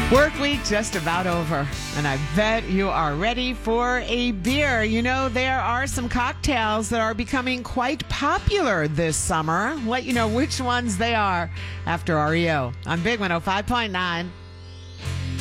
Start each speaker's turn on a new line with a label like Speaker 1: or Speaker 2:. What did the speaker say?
Speaker 1: Work week just about over, and I bet you are ready for a beer. You know, there are some cocktails that are becoming quite popular this summer. Let you know which ones they are after REO on Big 105.9.